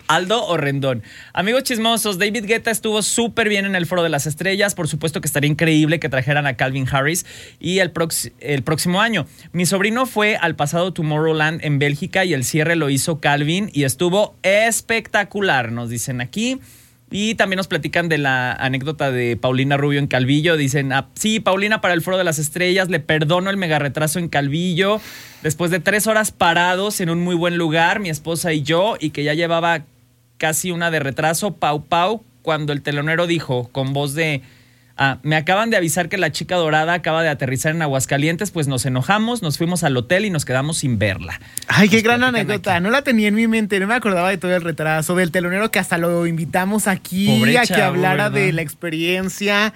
Aldo o Rendón. Amigos chismosos, David Guetta estuvo súper bien en el Foro de las Estrellas. Por supuesto que estaría increíble que trajeran a Calvin Harris y el próximo año. Mi sobrino fue al pasado Tomorrowland en Bélgica y el cierre lo hizo Calvin y estuvo espectacular, nos dicen aquí. Y también nos platican de la anécdota de Paulina Rubio en Calvillo. Dicen, sí, Paulina para el Foro de las Estrellas, le perdono el mega retraso en Calvillo. Después de 3 horas parados en un muy buen lugar, mi esposa y yo, y que ya llevaba casi una de retraso, pau, cuando el telonero dijo con voz de... me acaban de avisar que la chica dorada acaba de aterrizar en Aguascalientes, pues nos enojamos, nos fuimos al hotel y nos quedamos sin verla. Ay, qué gran anécdota. Aquí. No la tenía en mi mente, no me acordaba de todo el retraso, del telonero que hasta lo invitamos aquí Pobre a que hablara de la experiencia.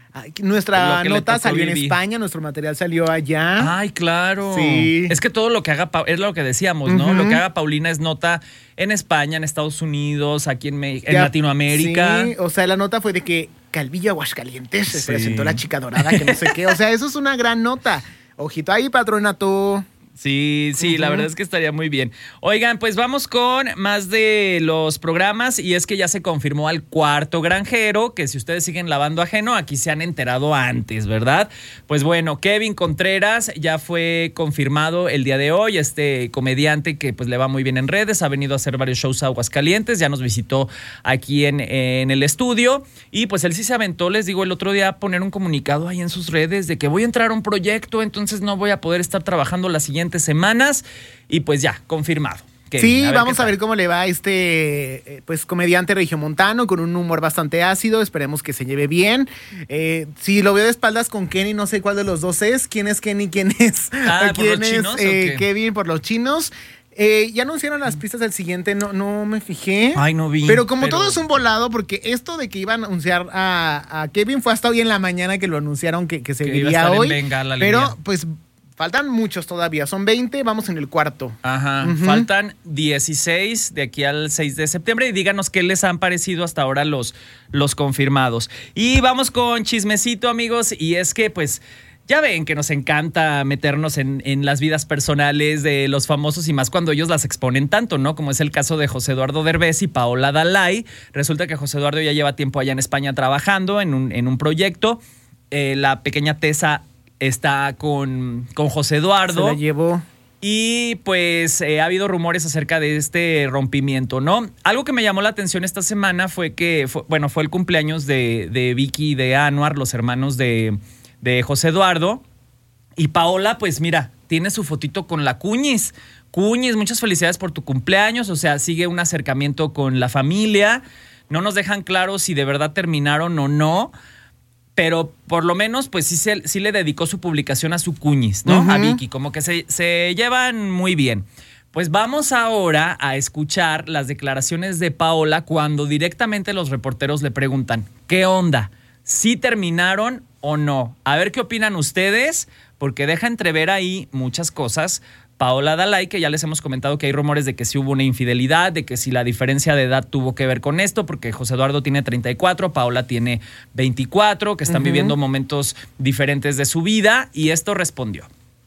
Nuestra nota salió en España, nuestro material salió allá. Ay, claro. Sí. Es que todo lo que haga, es lo que decíamos, ¿no? Uh-huh. Lo que haga Paulina es nota en España, en Estados Unidos, aquí en Latinoamérica. Sí, o sea, la nota fue de que Calvillo, Aguascalientes, se presentó la chica dorada, que no sé qué. O sea, eso es una gran nota. Ojito ahí, patronato. Sí, la verdad es que estaría muy bien. Oigan, pues vamos con más de los programas y es que ya se confirmó al cuarto granjero, que si ustedes siguen lavando ajeno, aquí se han enterado antes, ¿verdad? Pues bueno, Kevin Contreras ya fue confirmado el día de hoy, este comediante que pues le va muy bien en redes, ha venido a hacer varios shows a Aguascalientes, ya nos visitó aquí en el estudio y pues él sí se aventó, les digo, el otro día a poner un comunicado ahí en sus redes de que voy a entrar a un proyecto, entonces no voy a poder estar trabajando la siguiente semanas y pues ya, confirmado. Sí, vamos a ver cómo le va a pues comediante regiomontano con un humor bastante ácido, esperemos que se lleve bien. Si lo veo de espaldas con Kenny, no sé cuál de los dos es, quién es Kenny, quién es, ¿quién es chinos, Kevin por los chinos. Ya anunciaron las pistas del siguiente, no me fijé. Ay, no vi. Pero todo es un volado, porque esto de que iban a anunciar a Kevin fue hasta hoy en la mañana que lo anunciaron que se vería hoy. Pero pues faltan muchos todavía, son 20, vamos en el cuarto. Ajá, faltan 16 de aquí al 6 de septiembre y díganos qué les han parecido hasta ahora los confirmados. Y vamos con chismecito, amigos, y es que pues ya ven que nos encanta meternos en las vidas personales de los famosos y más cuando ellos las exponen tanto, ¿no? Como es el caso de José Eduardo Derbez y Paola Dalai. Resulta que José Eduardo ya lleva tiempo allá en España trabajando en un proyecto. La pequeña Tessa está con José Eduardo. Se la llevó. Y pues ha habido rumores acerca de este rompimiento, ¿no? Algo que me llamó la atención esta semana fue que, fue el cumpleaños de Vicky y de Anuar, los hermanos de José Eduardo. Y Paola, pues mira, tiene su fotito con la Cuñis. Cuñis, muchas felicidades por tu cumpleaños. O sea, sigue un acercamiento con la familia. No nos dejan claro si de verdad terminaron o no. Pero por lo menos, pues sí le dedicó su publicación a su Cuñis, ¿no? Uh-huh. A Vicky, como que se llevan muy bien. Pues vamos ahora a escuchar las declaraciones de Paola cuando directamente los reporteros le preguntan, ¿qué onda? ¿Sí terminaron o no? A ver qué opinan ustedes, porque deja entrever ahí muchas cosas. Paola Dalai, que ya les hemos comentado que hay rumores de que sí hubo una infidelidad, de que si la diferencia de edad tuvo que ver con esto, porque José Eduardo tiene 34, Paola tiene 24, que están viviendo momentos diferentes de su vida, y esto respondió.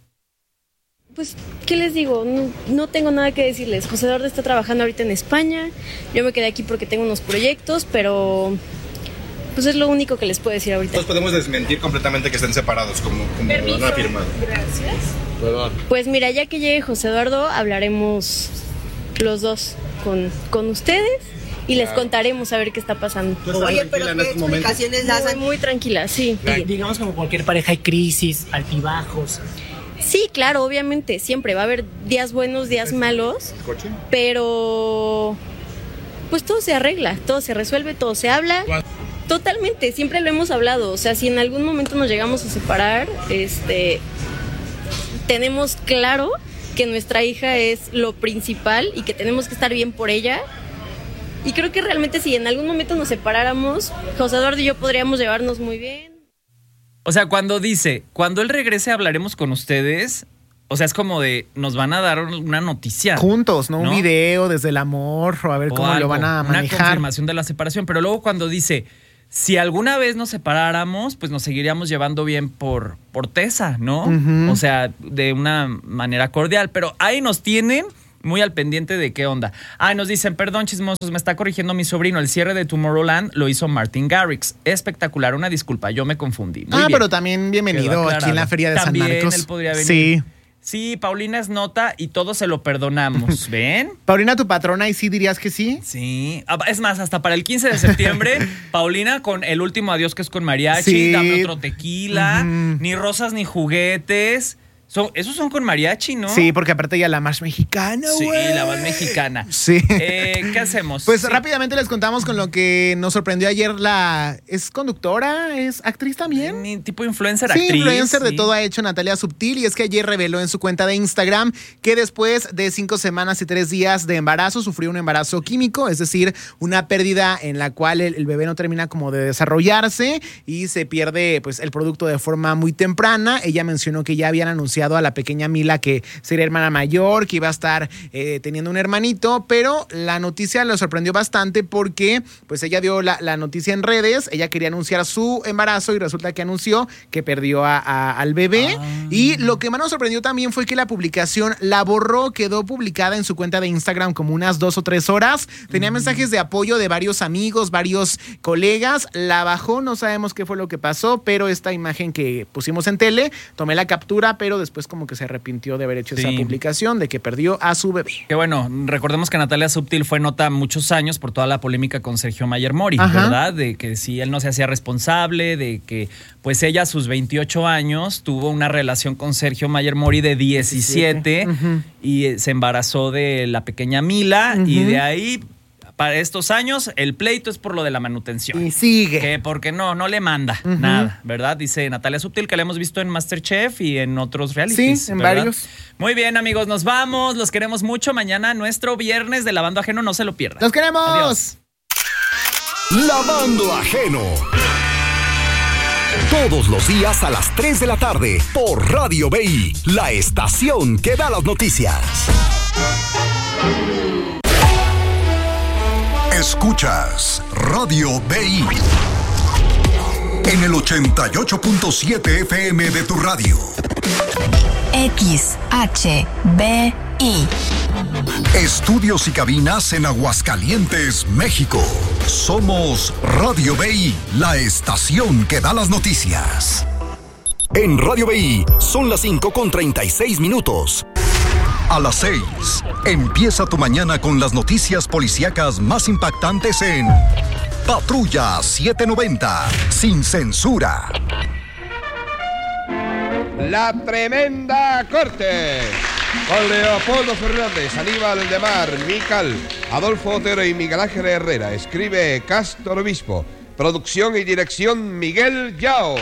Pues, ¿qué les digo? No tengo nada que decirles. José Eduardo está trabajando ahorita en España, yo me quedé aquí porque tengo unos proyectos, pero pues es lo único que les puedo decir ahorita. Entonces podemos desmentir completamente que estén separados, como lo han afirmado. Gracias. Pues mira, ya que llegue José Eduardo, hablaremos los dos con ustedes y les contaremos a ver qué está pasando. Oye, pero ¿qué explicaciones das? Muy tranquila, sí. Digamos como cualquier pareja hay crisis, altibajos. Sí, claro, obviamente, siempre va a haber días buenos, días malos, pero pues todo se arregla, todo se resuelve, todo se habla. Totalmente, siempre lo hemos hablado, o sea, si en algún momento nos llegamos a separar, tenemos claro que nuestra hija es lo principal y que tenemos que estar bien por ella. Y creo que realmente si en algún momento nos separáramos, José Eduardo y yo podríamos llevarnos muy bien. O sea, cuando él regrese hablaremos con ustedes, o sea, es como de, nos van a dar una noticia. Juntos, ¿no? Un video desde el amor, o a ver cómo lo van a manejar. Una confirmación de la separación, pero luego cuando dice, si alguna vez nos separáramos, pues nos seguiríamos llevando bien por Tessa, ¿no? Uh-huh. O sea, de una manera cordial. Pero ahí nos tienen muy al pendiente de qué onda. Nos dicen, perdón chismosos, me está corrigiendo mi sobrino, el cierre de Tomorrowland lo hizo Martin Garrix. Espectacular, una disculpa, yo me confundí. Muy bien. Pero también bienvenido aquí en la Feria de San Marcos. Él podría venir. Sí. Sí, Paulina es nota y todos se lo perdonamos, ¿ven? Paulina, tu patrona, ¿y sí dirías que sí? Sí, es más, hasta para el 15 de septiembre, Paulina con el último adiós que es con mariachi, dame otro tequila, ni rosas ni juguetes. Esos son con mariachi, ¿no? Sí, porque aparte ya la más mexicana, Sí, güey. la más mexicana. Sí. ¿Qué hacemos? Pues rápidamente les contamos con lo que nos sorprendió ayer ¿Es conductora? ¿Es actriz también? Tipo influencer, sí, actriz. Influencer de todo ha hecho Natalia Subtil. Y es que ayer reveló en su cuenta de Instagram que después de 5 semanas y 3 días de embarazo, sufrió un embarazo químico, es decir, una pérdida en la cual el bebé no termina como de desarrollarse y se pierde pues el producto de forma muy temprana. Ella mencionó que ya habían anunciado a la pequeña Mila que sería hermana mayor, que iba a estar teniendo un hermanito, pero la noticia le sorprendió bastante porque pues ella dio la noticia en redes, ella quería anunciar su embarazo y resulta que anunció que perdió al bebé. Y lo que más nos sorprendió también fue que la publicación la borró, quedó publicada en su cuenta de Instagram como unas 2 o 3 horas, tenía mensajes de apoyo de varios amigos, varios colegas, la bajó, no sabemos qué fue lo que pasó, pero esta imagen que pusimos en tele, tomé la captura, pero después como que se arrepintió de haber hecho esa publicación, de que perdió a su bebé. Que bueno, recordemos que Natalia Subtil fue nota muchos años por toda la polémica con Sergio Mayer Mori, ¿verdad? De que si él no se hacía responsable, de que pues ella a sus 28 años tuvo una relación con Sergio Mayer Mori de 17 y se embarazó de la pequeña Mila y de ahí... Para estos años, el pleito es por lo de la manutención. Y sigue. Que porque no le manda nada, ¿verdad? Dice Natalia Subtil, que la hemos visto en MasterChef y en otros realities. Sí, en varios. Muy bien, amigos, nos vamos. Los queremos mucho. Mañana, nuestro viernes de Lavando Ajeno, no se lo pierdan. ¡Los queremos! Adiós. Lavando Ajeno. Todos los días a las 3 de la tarde por Radio BI, la estación que da las noticias. Escuchas Radio BI en el 88.7 FM de tu radio. XHBI. Estudios y cabinas en Aguascalientes, México. Somos Radio BI, la estación que da las noticias. En Radio BI son las 5:36. A las 6, empieza tu mañana con las noticias policíacas más impactantes en Patrulla 790, sin censura. La Tremenda Corte, con Leopoldo Fernández, Aníbal de Mar, Mical, Adolfo Otero y Miguel Ángel Herrera. Escribe Castro Obispo. Producción y dirección Miguel Yao.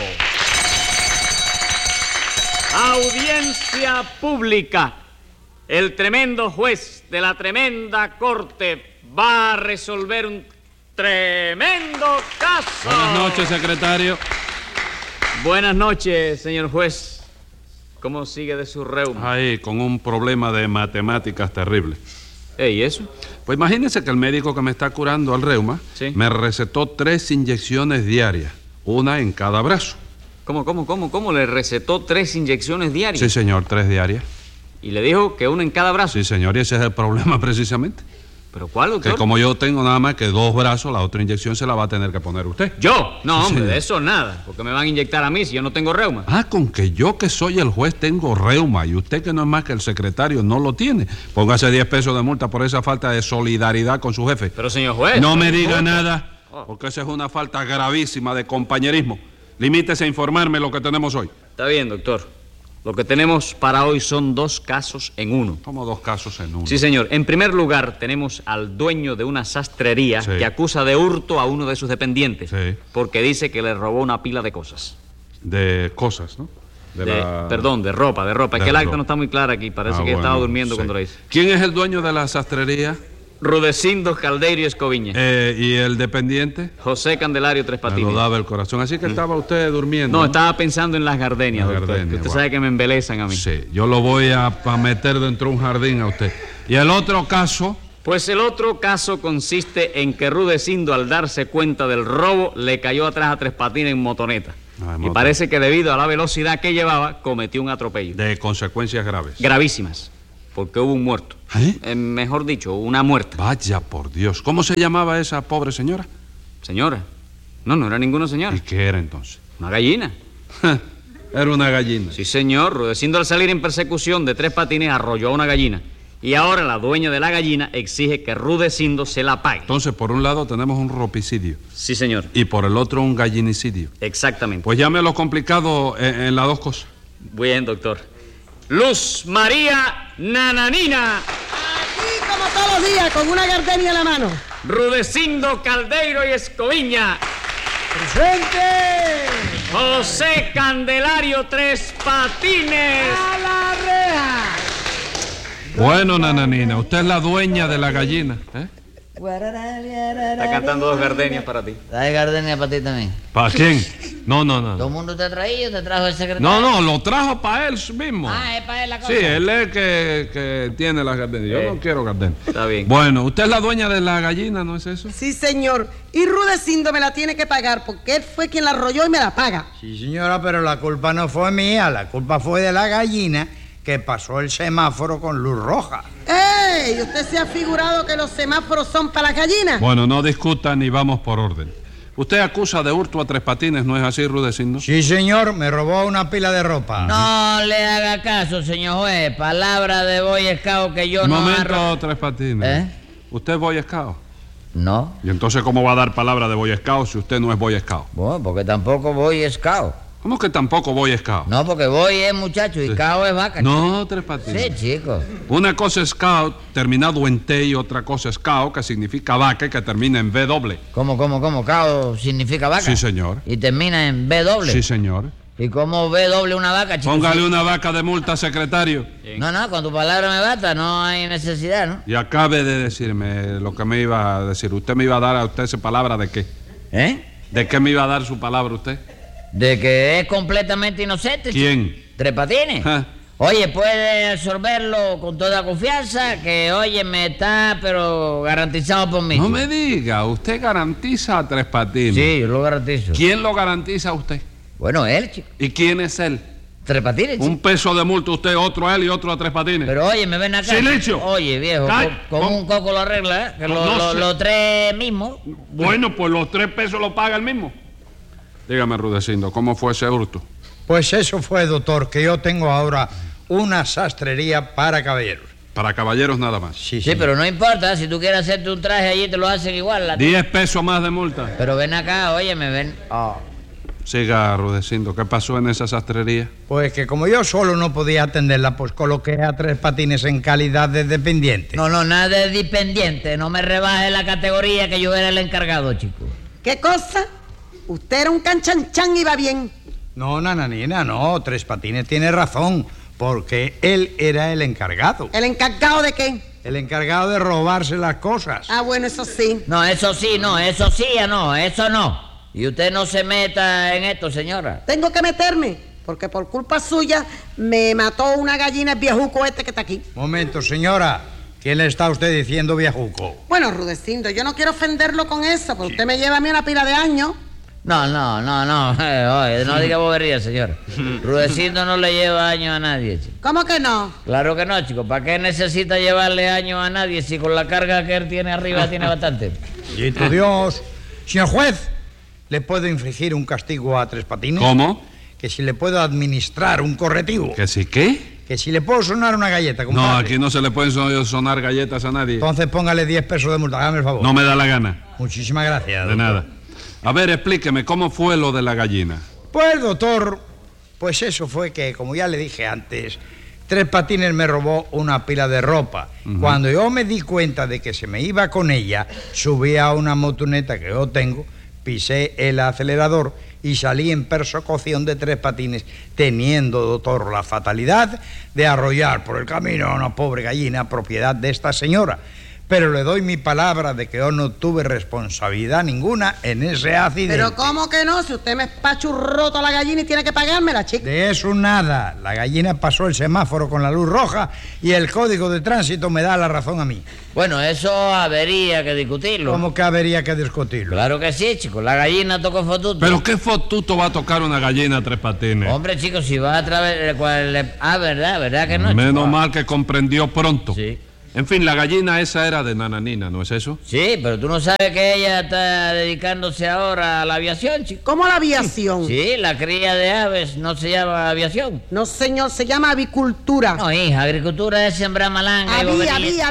Audiencia pública. El tremendo juez de la tremenda corte va a resolver un tremendo caso. Buenas noches, secretario. Buenas noches, señor juez. ¿Cómo sigue de su reuma? Ahí, con un problema de matemáticas terrible. ¿Y eso? Pues imagínese que el médico que me está curando al reuma me recetó 3 inyecciones diarias, una en cada brazo. ¿Cómo? ¿Le recetó 3 inyecciones diarias? Sí, señor, 3 diarias. ¿Y le dijo que una en cada brazo? Sí, señor, y ese es el problema precisamente. ¿Pero cuál, doctor? Que como yo tengo nada más que 2 brazos, la otra inyección se la va a tener que poner usted. ¿Yo? No, sí, hombre, señor. de eso nada. Porque me van a inyectar a mí si yo no tengo reuma. Con que yo que soy el juez tengo reuma y usted que no es más que el secretario no lo tiene. Póngase 10 pesos de multa por esa falta de solidaridad con su jefe. Pero, señor juez... No me diga nada, porque esa es una falta gravísima de compañerismo. Limítese a informarme lo que tenemos hoy. Está bien, doctor. Lo que tenemos para hoy son 2 casos en uno. ¿Cómo 2 casos en uno? Sí, señor. En primer lugar, tenemos al dueño de una sastrería que acusa de hurto a uno de sus dependientes. Porque dice que le robó una pila de cosas. De cosas, ¿no? Perdón, de ropa. Es que el acta no está muy clara aquí. Parece que estaba durmiendo cuando lo hice. ¿Quién es el dueño de la sastrería? Rudecindo Caldeiro y Escoviña. ¿Y el dependiente? José Candelario Tres Patines. Me lo daba el corazón. Así que estaba usted durmiendo. No, estaba pensando en las gardenias, doctor. Que usted sabe que me embelezan a mí. Sí, yo lo voy a meter dentro de un jardín a usted. ¿Y el otro caso? Pues el otro caso consiste en que Rudecindo, al darse cuenta del robo, le cayó atrás a Tres Patines en motoneta. Y parece que debido a la velocidad que llevaba, cometió un atropello. De consecuencias graves. Gravísimas. porque hubo un muerto. Mejor dicho, una muerta. Vaya por Dios. ¿Cómo se llamaba esa pobre señora? ¿Señora? No era ninguna señora. ¿Y qué era entonces? Una gallina. Era una gallina. Sí, señor. Rudecindo, al salir en persecución de Tres Patines, arrolló a una gallina. Y ahora la dueña de la gallina exige que Rudecindo se la pague. Entonces, por un lado tenemos un ropicidio. Sí, señor. Y por el otro un gallinicidio. Exactamente. Pues llame a lo complicado en las dos cosas. Bien, doctor. Luz María Nananina. Aquí como todos los días, con una gardenia en la mano. Rudecindo Caldeiro y Escoviña. ¡Presente! José Candelario Tres Patines. ¡A la reja! Bueno, Nananina, usted es la dueña de la gallina, ¿eh? Está cantando dos gardenias para ti. ¿Trae gardenia para ti también? ¿Para quién? No. ¿Todo el mundo te ha traído? ¿Te trajo el secretario? No, lo trajo para él mismo. Ah, es para él la cosa. Sí, él es que tiene las gardenias. Yo no quiero gardenias. Está bien. Bueno, usted es la dueña de la gallina, ¿no es eso? Sí, señor. Y Rudecindo me la tiene que pagar porque él fue quien la arrolló y me la paga. Sí, señora, pero la culpa no fue mía. La culpa fue de la gallina que pasó el semáforo con luz roja. ¡Ey! ¿Usted se ha figurado que los semáforos son para las gallinas? Bueno, no discutan ni vamos por orden. Usted acusa de hurto a Tres Patines, ¿no es así, Rudecindo? Sí, señor, me robó una pila de ropa. No le haga caso, señor juez. Palabra de Boy Scout que yo Un no momento, Tres Patines. ¿Usted es Boy Scout? No. ¿Y entonces cómo va a dar palabra de Boy Scout si usted no es Boy Scout? Bueno, porque tampoco Boy Scout. ¿Cómo que tampoco Boy Scout? No, porque Boy es muchacho y Scout es vaca. No, Tres Patines. Sí, chico. Una cosa es Scout terminado en T y otra cosa es Scout que significa vaca y que termina en B doble. ¿Cómo? Scout significa vaca. Sí, señor. Y termina en B doble. Sí, señor. ¿Y cómo B doble una vaca, chico? Póngale una vaca de multa, secretario. No, con tu palabra me basta, no hay necesidad, ¿no? Y acabe de decirme lo que me iba a decir. ¿Usted me iba a dar a usted esa palabra de qué? ¿De qué me iba a dar su palabra usted? De que es completamente inocente. ¿Quién? Tres Patines. Oye, puede absorberlo con toda confianza, que oye, me está, pero garantizado por mí. No me diga, usted garantiza a Tres Patines. Sí, yo lo garantizo. ¿Quién lo garantiza a usted? Bueno, él, chico. ¿Y quién es él? Tres Patines, chico. Un peso de multa usted, otro a él y otro a Tres Patines. Pero oye, me ven acá. ¡Silencio! Oye, viejo, con un coco lo arregla, ¿eh? Que los tres mismos. Bueno, pues los 3 pesos lo paga el mismo. Dígame, Rudecindo, ¿cómo fue ese hurto? Pues eso fue, doctor, que yo tengo ahora una sastrería para caballeros. Para caballeros nada más. Sí, pero no importa, si tú quieres hacerte un traje allí te lo hacen igual. 10 pesos más de multa. Pero ven acá, oye, me ven. Siga, Rudecindo, ¿qué pasó en esa sastrería? Pues que como yo solo no podía atenderla, pues coloqué a Tres Patines en calidad de dependiente. No, nada de dependiente, no me rebaje la categoría que yo era el encargado, chico. ¿Qué cosa? Usted era un canchanchan y va bien. No, Nananina, no, Tres Patines tiene razón, porque él era el encargado. ¿El encargado de qué? El encargado de robarse las cosas. Ah, bueno, eso sí. No, eso sí, no, eso sí, no, eso no. Y usted no se meta en esto, señora. Tengo que meterme, porque por culpa suya me mató una gallina el viejuco este que está aquí. Momento, señora. ¿Quién le está usted diciendo viejuco? Bueno, Rudecindo, yo no quiero ofenderlo con eso, porque usted me lleva a mí una pila de años. No, oye, no diga bobería, señor. Rudecindo no le lleva años a nadie, chico. ¿Cómo que no? Claro que no, chico. ¿Para qué necesita llevarle años a nadie si con la carga que él tiene arriba tiene bastante? ¡Bendito Dios! Señor juez, ¿le puedo infligir un castigo a Tres Patines? ¿Cómo? Que si le puedo administrar un correctivo. ¿Que si qué? Que si le puedo sonar una galleta, compadre. No, aquí no se le pueden sonar galletas a nadie. Entonces póngale 10 pesos de multa, hágame el favor. No me da la gana. Muchísimas gracias, doctor. De nada. A ver, explíqueme, ¿cómo fue lo de la gallina? Pues, doctor, pues eso fue que, como ya le dije antes, Tres Patines me robó una pila de ropa. Cuando yo me di cuenta de que se me iba con ella, subí a una motoneta que yo tengo, pisé el acelerador y salí en persecución de Tres Patines, teniendo, doctor, la fatalidad de arrollar por el camino a una pobre gallina propiedad de esta señora. pero le doy mi palabra de que yo no tuve responsabilidad ninguna en ese accidente. Pero ¿cómo que no? Si usted me espachurró toda la gallina y tiene que pagármela, chico. De eso nada. La gallina pasó el semáforo con la luz roja y el código de tránsito me da la razón a mí. Bueno, eso habría que discutirlo. ¿Cómo que habría que discutirlo? Claro que sí, chico. La gallina tocó fotuto. ¿Pero qué fotuto va a tocar una gallina a Tres Patines? Hombre, chico, si va a través... ¿verdad que no? Menos chico? mal que comprendió pronto. Sí. En fin, la gallina esa era de Nananina, ¿no es eso? Sí, pero tú no sabes que ella está dedicándose ahora a la aviación, chico. ¿Cómo a la aviación? Sí, la cría de aves no se llama aviación. No, señor, se llama avicultura. No, hija, agricultura es sembrar malanga y bobería.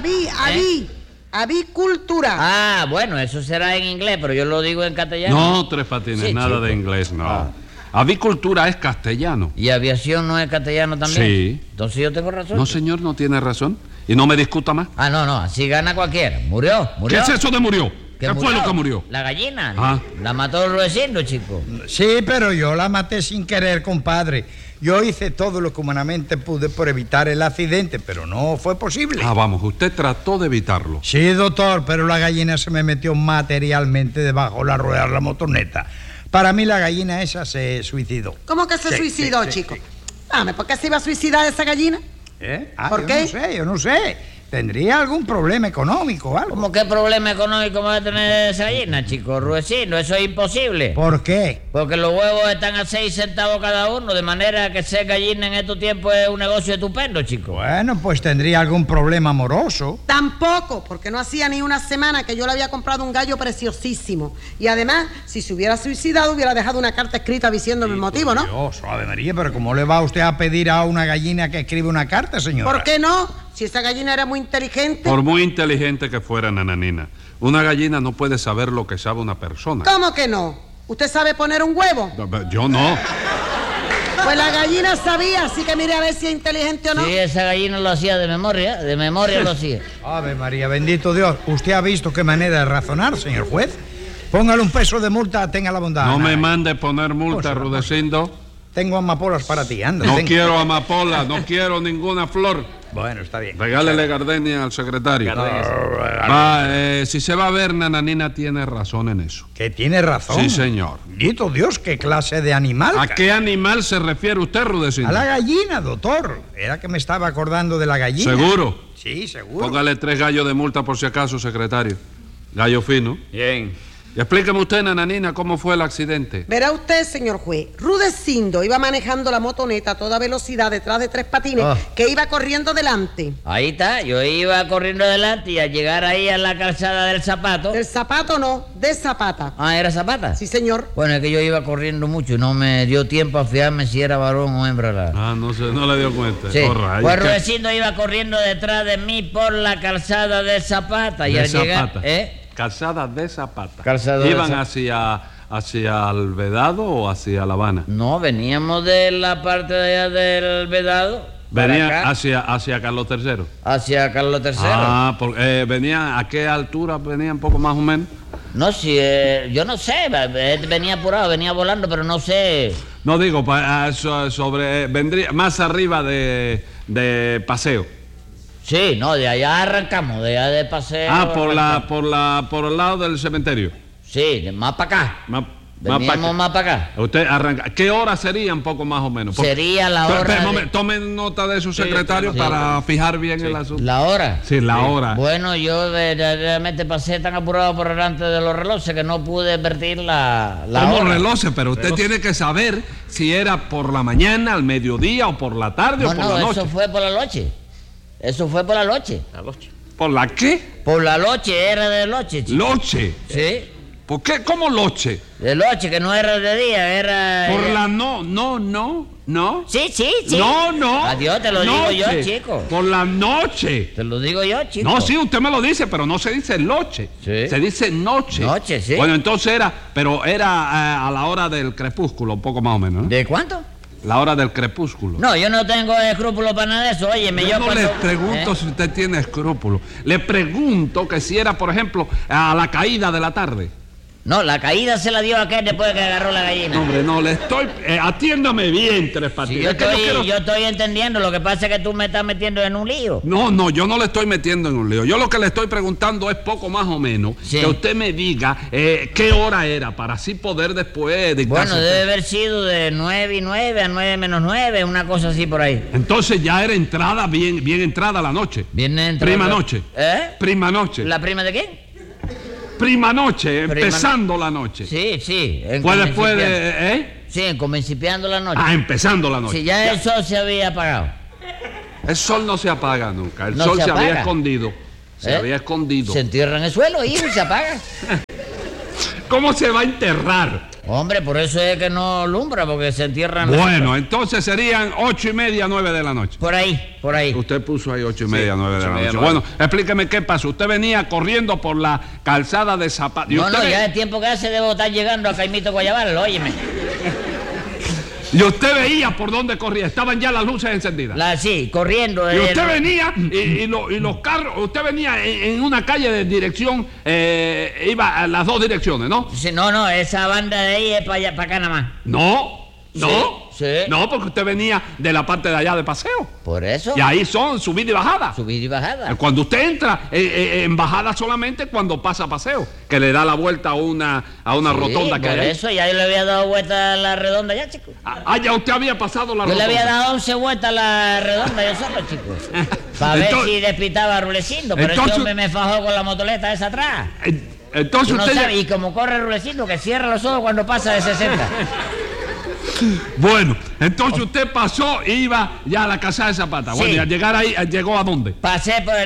Avicultura. Ah, bueno, eso será en inglés, pero yo lo digo en castellano. No, Tres Patines, Sí, nada chico. de inglés, no. Avicultura es castellano. ¿Y aviación no es castellano también? Sí. Entonces yo tengo razón. No, señor, no tiene razón. Y no me discuta más. Ah, no, así gana cualquiera. Murió. ¿Qué es eso de murió? ¿Qué fue lo que murió? La gallina. Ah. La mató Rudecindo, chico. Sí, pero yo la maté sin querer, compadre. Yo hice todo lo que humanamente pude por evitar el accidente, pero no fue posible. Ah, vamos, usted trató de evitarlo. Sí, doctor, pero la gallina se me metió materialmente debajo de la rueda de la motoneta. Para mí la gallina esa se suicidó. ¿Cómo que se suicidó, chico? Dame, ¿por qué se iba a suicidar esa gallina? ¿Por qué? Yo no sé. ¿Tendría algún problema económico o algo? ¿Cómo qué problema económico va a tener esa gallina, chico? Rudecindo, eso es imposible. ¿Por qué? Porque los huevos están a 6 centavos cada uno, de manera que ser gallina en estos tiempos es un negocio estupendo, chico. Bueno, pues tendría algún problema amoroso. Tampoco, porque no hacía ni una semana que yo le había comprado un gallo preciosísimo. Y además, si se hubiera suicidado, hubiera dejado una carta escrita diciéndome el motivo, ¿no? Dios, Ave María, pero ¿cómo le va usted a pedir a una gallina que escriba una carta, señora? ¿Por qué no? Si esa gallina era muy inteligente. Por muy inteligente que fuera Nananina, una gallina no puede saber lo que sabe una persona. ¿Cómo que no? ¿Usted sabe poner un huevo? Yo no. Pues la gallina sabía, así que mire a ver si es inteligente o no. Sí, esa gallina lo hacía de memoria lo hacía. Ave María, bendito Dios. ¿Usted ha visto qué manera de razonar, señor juez? Póngale un peso de multa, tenga la bondad. No me mande poner multa, Rudecindo. Tengo amapolas para ti, anda. No quiero amapola, no quiero ninguna flor. Bueno, está bien. Regálele gardenia al secretario. Si se va a ver, Nananina tiene razón en eso. ¿Que tiene razón? Sí, señor. Bendito Dios, ¿qué clase de animal? ¿A qué animal se refiere usted, Rudecindo? A la gallina, doctor. Era que me estaba acordando de la gallina. ¿Seguro? Sí, seguro. Póngale 3 gallos de multa por si acaso, secretario. Gallo fino. Bien. Y explíqueme usted, Nananina, cómo fue el accidente. Verá usted, señor juez, Rudecindo iba manejando la motoneta a toda velocidad detrás de Tres Patines, que iba corriendo delante. Ahí está, yo iba corriendo adelante y al llegar ahí a la calzada del Zapato... Del Zapato no, de Zapata. Ah, ¿era Zapata? Sí, señor. Bueno, es que yo iba corriendo mucho y no me dio tiempo a fijarme si era varón o hembra. No le dio cuenta. Sí, pues Rudecindo iba corriendo detrás de mí por la calzada del Zapata. Y al llegar... Calzada de Zapata. ¿Iban hacia el Vedado o hacia La Habana? No, veníamos de la parte de allá del Vedado. Venía hacia Carlos III. Hacia Carlos III. Ah, venía, ¿a qué altura venían poco más o menos? No, si yo no sé, venía apurado, venía volando, pero no sé. No digo, vendría más arriba de Paseo. Sí, no, de allá arrancamos, de allá de Paseo. Ah, por el lado del cementerio. Sí, más para acá. Veníamos más para acá. Usted arranca. ¿Qué hora sería un poco más o menos? Sería la hora. Tomen nota de su secretario para fijar bien el asunto. ¿La hora? Sí, la hora. Bueno, yo realmente pasé tan apurado por delante de los relojes que no pude advertir la hora. ¿Cómo relojes? Pero usted tiene que saber si era por la mañana, al mediodía o por la tarde o por la noche. Eso fue por la noche. Eso fue por la noche. ¿Por la qué? Por la noche, era de noche, chico. ¿Loche? Sí. ¿Por qué? ¿Cómo loche? De noche, que no era de día, era... Por la no. Sí. No. Adiós, te lo digo yo, chico. Por la noche. Te lo digo yo, chico. No, sí, usted me lo dice, pero no se dice loche. Sí. Se dice noche. Noche, sí. Bueno, entonces era a la hora del crepúsculo, un poco más o menos, ¿no? ¿De cuánto? La hora del crepúsculo. No, yo no tengo escrúpulos para nada de eso. Óyeme, yo no le pregunto si usted tiene escrúpulos. Le pregunto que si era, por ejemplo, a la caída de la tarde. No, la caída se la dio a aquel después de que agarró la gallina. No, hombre, no, le estoy... atiéndame bien, Tres Patines. Sí, yo estoy entendiendo, lo que pasa es que tú me estás metiendo en un lío. No, yo no le estoy metiendo en un lío. Yo lo que le estoy preguntando es poco más o menos que usted me diga qué hora era para así poder después dictarse. Bueno, debe haber sido de 9:09 a 9:09, una cosa así por ahí. Entonces ya era entrada, bien entrada la noche. Bien entrada. Prima noche. Prima noche. ¿La prima de quién? Prima noche, empezando la noche. Sí. Pues después de... Sí, principiando la noche. Empezando la noche. Sí, ya el sol se había apagado. El sol no se apaga nunca. El sol se había escondido. Se había escondido. Se entierra en el suelo, hijo, y se apaga. ¿Cómo se va a enterrar? Hombre, por eso es que no alumbra, porque se entierran... Bueno, entonces serían 8:30, 9 de la noche. Por ahí. Usted puso ahí 8:30, 9 de la noche. Bueno, explíqueme qué pasó. Usted venía corriendo por la calzada de Zapata. No, ya el tiempo que hace debo estar llegando a Caimito Guayabal, óyeme. Y usted veía por dónde corría, estaban ya las luces encendidas. Sí, corriendo. Y usted venía, y los carros, usted venía en una calle de dirección, iba a las dos direcciones, ¿no? Sí, no, esa banda de ahí es para acá nada más. No. Sí. No, porque usted venía de la parte de allá de paseo. Por eso. Y ahí son subida y bajada. Subida y bajada. Cuando usted entra en bajada solamente cuando pasa paseo, que le da la vuelta a una rotonda que hay. Por eso ya yo le había dado vuelta a la redonda ya, chico. Ya usted había pasado la rotonda. Yo le había dado 11 vueltas a la redonda yo solo, chico. Para ver si despitaba a Rulecindo. Pero ese hombre me fajó con la motoleta esa atrás. Entonces usted... sabe, y como corre Rulecindo, que cierra los ojos cuando pasa de 60. Bueno, entonces usted pasó e iba ya a la casa de Zapata. Bueno, y al llegar ahí, ¿llegó a dónde? Pasé por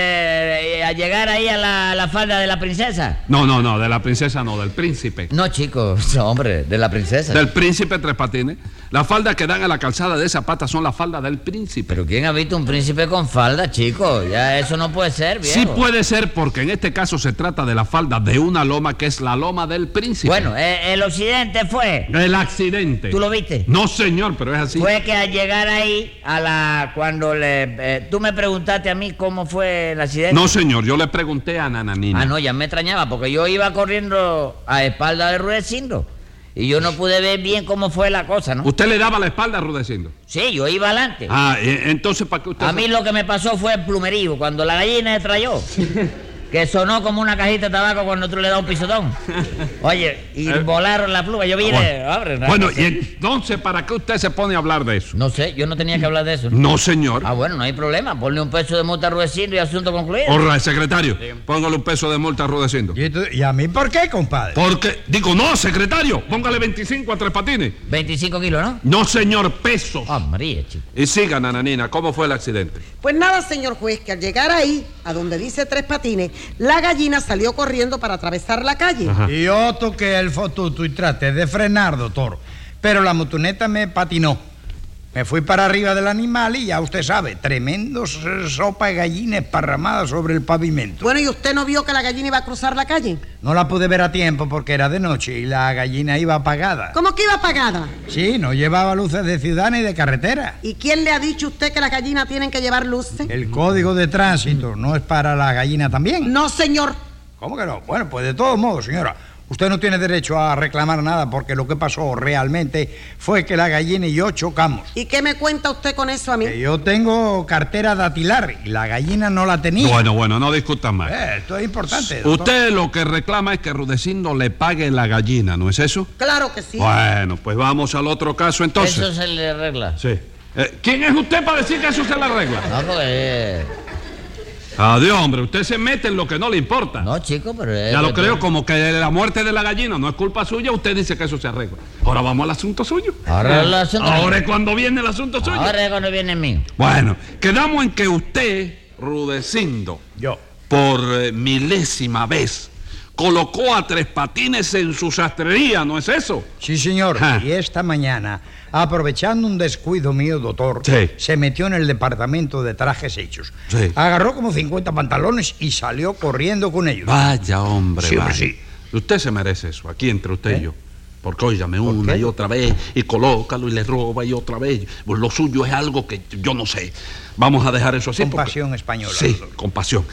a llegar ahí a la falda de la princesa. No, de la princesa no, del príncipe. No, chicos, hombre, de la princesa. Del príncipe Tres Patines. Las faldas que dan a la calzada de Zapata son las faldas del príncipe. ¿Pero quién ha visto un príncipe con falda, chicos? Ya eso no puede ser, viejo. Sí puede ser, porque en este caso se trata de la falda de una loma que es la loma del príncipe. Bueno, el accidente fue... El accidente. ¿Tú lo viste? No, señor, pero es así. Fue que al llegar ahí, cuando tú me preguntaste a mí cómo fue el accidente. No, señor, yo le pregunté a Nananina. No, ya me extrañaba, porque yo iba corriendo a espalda de Rudecindo. Y yo no pude ver bien cómo fue la cosa, ¿no? ¿Usted le daba la espalda a Rudecindo? Sí, yo iba adelante. Entonces, ¿para qué usted...? A mí lo que me pasó fue el plumerío, cuando la gallina se trayó. Que sonó como una cajita de tabaco cuando tú le das un pisotón. Oye, y volaron la pluma. Yo vine... Bueno, y entonces, ¿para qué usted se pone a hablar de eso? No sé, yo no tenía que hablar de eso. No, señor. Bueno, no hay problema. Ponle un peso de multa a Rudecindo y asunto concluido. Hola, secretario. Póngale un peso de multa a Rudecindo. ¿Y a mí por qué, compadre? Porque... no, secretario. Póngale 25 a Tres Patines. 25 kilos, ¿no? No, señor, pesos. María, chico. Y siga, Nananina, ¿cómo fue el accidente? Pues nada, señor juez, que al llegar ahí, a donde dice Tres Patines, la gallina salió corriendo para atravesar la calle. Ajá. Y yo toqué el fotuto y traté de frenar, doctor. Pero la motoneta me patinó. Me fui para arriba del animal y ya usted sabe, tremendos sopa de gallina esparramada sobre el pavimento. Bueno, ¿y usted no vio que la gallina iba a cruzar la calle? No la pude ver a tiempo porque era de noche y la gallina iba apagada. ¿Cómo que iba apagada? Sí, no llevaba luces de ciudad ni de carretera. ¿Y quién le ha dicho a usted que las gallinas tienen que llevar luces? El código de tránsito, ¿no es para la gallina también? No, señor. ¿Cómo que no? Bueno, pues de todos modos, señora, usted no tiene derecho a reclamar nada porque lo que pasó realmente fue que la gallina y yo chocamos. ¿Y qué me cuenta usted con eso a mí? Que yo tengo cartera datilar y la gallina no la tenía. Bueno, no discutan más. Esto es importante, doctor. Usted lo que reclama es que Rudecindo le pague la gallina, ¿no es eso? Claro que sí. Bueno, pues vamos al otro caso entonces. Eso se le arregla. Sí. ¿Quién es usted para decir que eso se le arregla? No, pues... Adiós, hombre, usted se mete en lo que no le importa. No, chico, pero... Ya lo creo, como que la muerte de la gallina no es culpa suya, usted dice que eso se arregla. Ahora vamos al asunto suyo. Ahora es cuando viene el asunto suyo. Ahora es cuando viene el mío. Bueno, quedamos en que usted, Rudecindo, yo, por milésima vez, colocó a Tres Patines en su sastrería, ¿no es eso? Sí, señor. Y esta mañana, aprovechando un descuido mío, doctor, se metió en el departamento de trajes hechos. Sí. Agarró como 50 pantalones y salió corriendo con ellos. Vaya, hombre, sí, vaya. Sí. Usted se merece eso, aquí entre usted y yo. Porque óigame, una y otra vez, y colócalo y le roba y otra vez. Pues lo suyo es algo que yo no sé. Vamos a dejar eso así. Compasión española. Sí, compasión.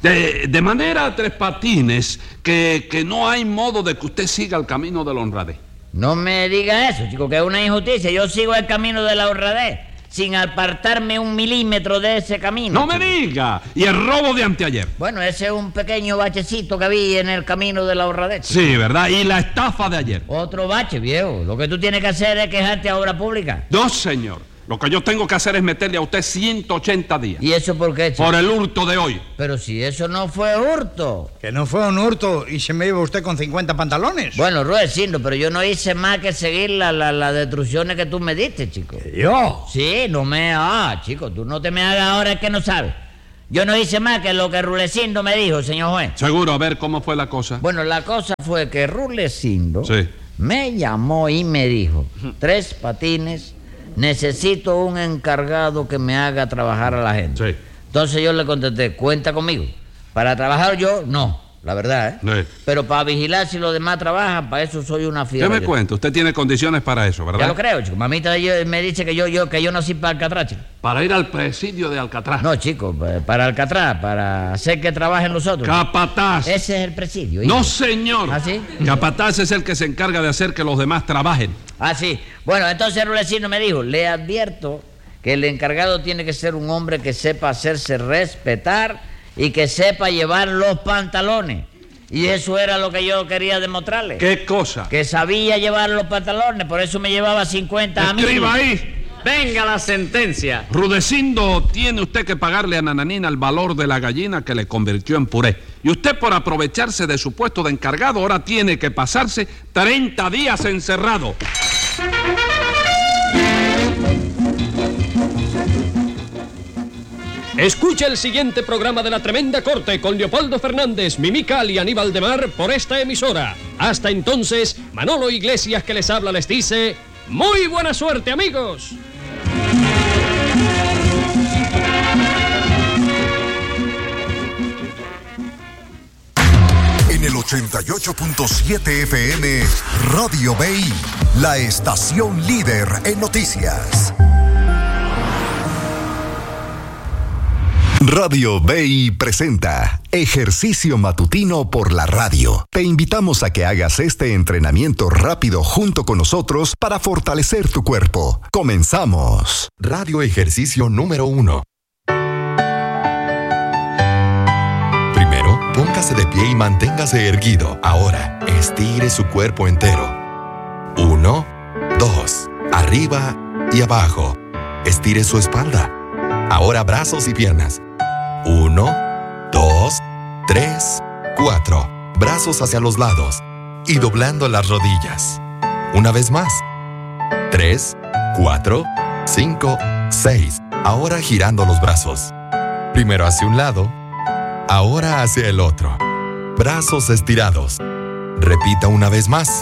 De manera, Tres Patines, que no hay modo de que usted siga el camino de la honradez. No me diga eso, chico, que es una injusticia. Yo sigo el camino de la honradez sin apartarme 1 milímetro de ese camino. ¡No me diga! ¿Y el robo de anteayer? Bueno, ese es un pequeño bachecito que vi en el camino de la honradez. Sí, ¿verdad? ¿Y la estafa de ayer? Otro bache, viejo. Lo que tú tienes que hacer es quejarte a obra pública. No, señor. Lo que yo tengo que hacer es meterle a usted 180 días. ¿Y eso por qué, chico? Por el hurto de hoy. Pero si eso no fue hurto. Que no fue un hurto y se me iba usted con 50 pantalones. Bueno, Rudecindo, pero yo no hice más que seguir las destrucciones que tú me diste, chico. ¿Yo? Sí, no me... chico, tú no te me hagas ahora que no sabes. Yo no hice más que lo que Rudecindo me dijo, señor juez. Seguro, a ver cómo fue la cosa. Bueno, la cosa fue que Rudecindo sí. me llamó y me dijo, Tres Patines, necesito un encargado que me haga trabajar a la gente. Sí. Entonces yo le contesté, cuenta conmigo. Para trabajar yo, no, la verdad, ¿eh? Sí. Pero para vigilar si los demás trabajan, para eso soy una fiera. ¿Qué me cuenta? Usted tiene condiciones para eso, ¿verdad? Ya lo creo, chico. Mamita me dice que yo nací para Alcatraz, chico. Para ir al presidio de Alcatraz. No, chico, para Alcatraz, para hacer que trabajen los otros. Capataz. Ese es el presidio. No, señor. ¿Ah, sí? Capataz es el que se encarga de hacer que los demás trabajen. Ah, sí. Bueno, entonces Rudecindo me dijo, le advierto que el encargado tiene que ser un hombre que sepa hacerse respetar y que sepa llevar los pantalones. Y eso era lo que yo quería demostrarle. ¿Qué cosa? Que sabía llevar los pantalones, por eso me llevaba 50 a mí. ¡Escriba ahí! Venga la sentencia. Rudecindo, tiene usted que pagarle a Nananina el valor de la gallina que le convirtió en puré. Y usted, por aprovecharse de su puesto de encargado, ahora tiene que pasarse 30 días encerrado. Escucha el siguiente programa de La Tremenda Corte con Leopoldo Fernández, Mimical y Aníbal de Mar por esta emisora. Hasta entonces, Manolo Iglesias que les habla les dice, ¡muy buena suerte, amigos! En el 88.7 FM, Radio BI, la estación líder en noticias. Radio BI presenta Ejercicio Matutino por la Radio. Te invitamos a que hagas este entrenamiento rápido junto con nosotros para fortalecer tu cuerpo. Comenzamos. Radio Ejercicio número 1. Primero, póngase de pie y manténgase erguido. Ahora, estire su cuerpo entero. 1, 2, arriba y abajo. Estire su espalda. Ahora brazos y piernas. 1, 2, 3, 4. Brazos hacia los lados y doblando las rodillas. Una vez más. 3, 4, 5, 6. Ahora girando los brazos. Primero hacia un lado, ahora hacia el otro. Brazos estirados. Repita una vez más.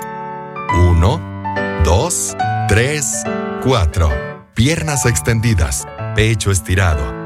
1, 2, 3, 4. Piernas extendidas, pecho estirado.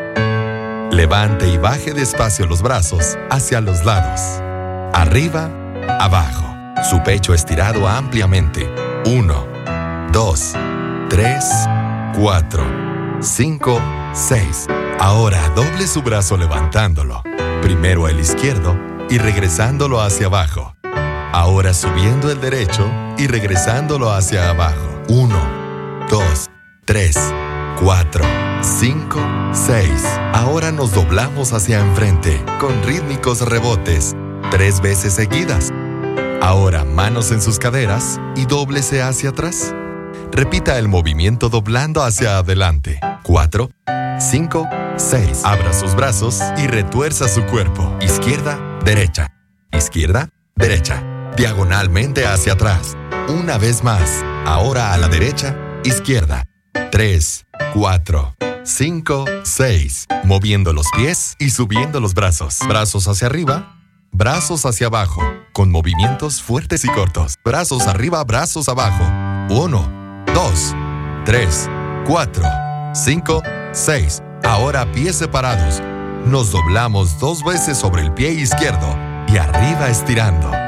Levante y baje despacio los brazos hacia los lados. Arriba, abajo. Su pecho estirado ampliamente. 1, 2, 3, 4, 5, 6. Ahora doble su brazo levantándolo. Primero el izquierdo y regresándolo hacia abajo. Ahora subiendo el derecho y regresándolo hacia abajo. 1, 2, 3, 4, 5, 6. Ahora nos doblamos hacia enfrente con rítmicos rebotes 3 veces seguidas. Ahora manos en sus caderas y dóblese hacia atrás. Repita el movimiento doblando hacia adelante. 4, 5, 6. Abra sus brazos y retuerza su cuerpo. Izquierda, derecha. Izquierda, derecha. Diagonalmente hacia atrás. Una vez más. Ahora a la derecha, izquierda. 3, 4, 5, 6. Moviendo los pies y subiendo los brazos. Brazos hacia arriba, brazos hacia abajo. Con movimientos fuertes y cortos. Brazos arriba, brazos abajo. 1, 2, 3, 4, 5, 6. Ahora pies separados. Nos doblamos 2 veces sobre el pie izquierdo y arriba estirando.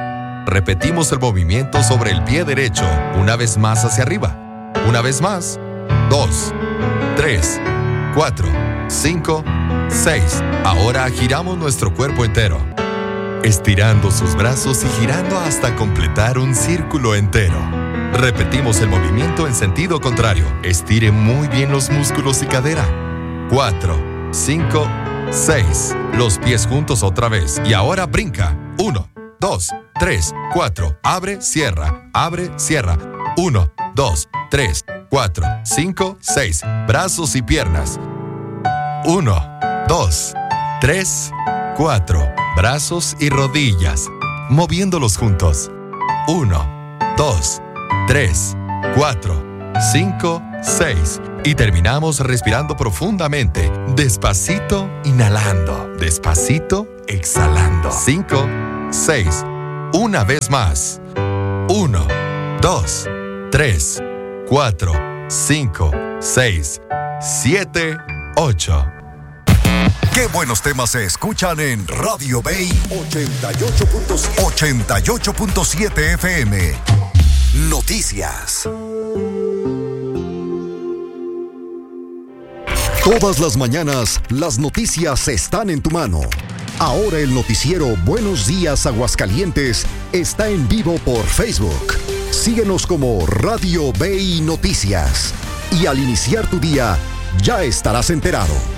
Repetimos el movimiento sobre el pie derecho, una vez más hacia arriba. Una vez más. 2, 3, 4, 5, 6. Ahora giramos nuestro cuerpo entero, estirando sus brazos y girando hasta completar un círculo entero. Repetimos el movimiento en sentido contrario. Estire muy bien los músculos y cadera. 4, 5, 6. Los pies juntos otra vez. Y ahora brinca. 1, 2, 3, 4. Abre, cierra. Abre, cierra. 1, 2, 3, 4, 5, 6. Brazos y piernas. 1, 2, 3, 4. Brazos y rodillas. Moviéndolos juntos. 1, 2, 3, 4, 5, 6. Y terminamos respirando profundamente. Despacito, inhalando. Despacito, exhalando. 5, 6. Una vez más. 1, 2, 3, 4, 5, 6, 7, 8. Qué buenos temas se escuchan en Radio Bay 88.7 FM. Noticias. Todas las mañanas, las noticias están en tu mano. Ahora el noticiero Buenos Días Aguascalientes está en vivo por Facebook. Síguenos como Radio Bay Noticias. Y al iniciar tu día, ya estarás enterado.